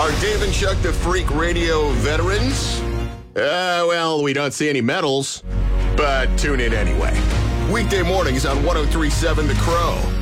Are Dave and Chuck the Freak Radio veterans? Well, we don't see any medals, but tune in anyway. Weekday mornings on 103.7 The Crow.